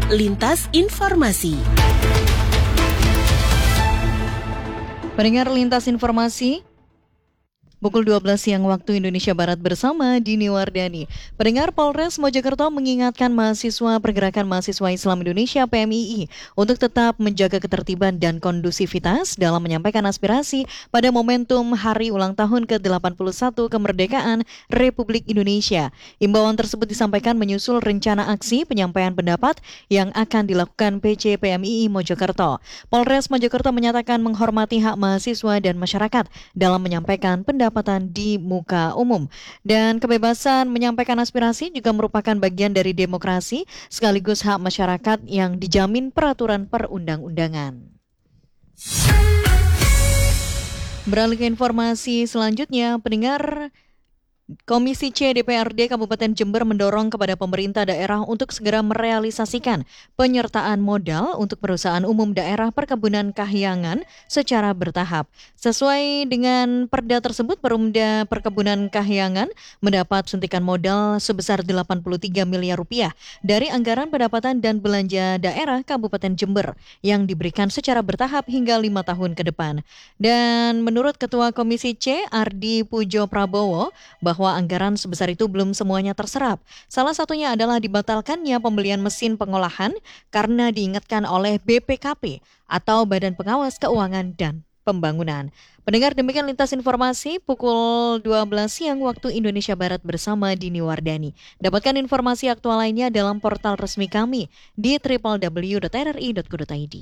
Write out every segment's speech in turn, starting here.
Lintas Informasi. Pendengar Lintas Informasi, pukul 12 siang waktu Indonesia Barat bersama Dini Wardani. Pendengar, Polres Mojokerto mengingatkan mahasiswa Pergerakan Mahasiswa Islam Indonesia (PMII) untuk tetap menjaga ketertiban dan kondusivitas dalam menyampaikan aspirasi pada momentum Hari Ulang Tahun ke-81 Kemerdekaan Republik Indonesia. Imbauan tersebut disampaikan menyusul rencana aksi penyampaian pendapat yang akan dilakukan PC PMII Mojokerto. Polres Mojokerto menyatakan menghormati hak mahasiswa dan masyarakat dalam menyampaikan pendapatan di muka umum. Dan kebebasan menyampaikan aspirasi juga merupakan bagian dari demokrasi sekaligus hak masyarakat yang dijamin peraturan perundang-undangan. Beralih ke informasi selanjutnya, pendengar, Komisi C DPRD Kabupaten Jember mendorong kepada pemerintah daerah untuk segera merealisasikan penyertaan modal untuk perusahaan umum daerah Perkebunan Kahyangan secara bertahap. Sesuai dengan perda tersebut, Perumda Perkebunan Kahyangan mendapat suntikan modal sebesar 83 miliar rupiah dari anggaran pendapatan dan belanja daerah Kabupaten Jember yang diberikan secara bertahap hingga 5 tahun ke depan. Dan menurut Ketua Komisi C Ardi Pujo Prabowo, bahwa anggaran sebesar itu belum semuanya terserap. Salah satunya adalah dibatalkannya pembelian mesin pengolahan karena diingatkan oleh BPKP atau Badan Pengawas Keuangan dan Pembangunan. Pendengar, demikian Lintas Informasi pukul 12 siang waktu Indonesia Barat bersama Dini Wardani. Dapatkan informasi aktual lainnya dalam portal resmi kami di www.rri.co.id.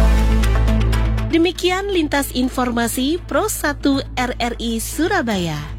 Demikian Lintas Informasi Pro 1 RRI Surabaya.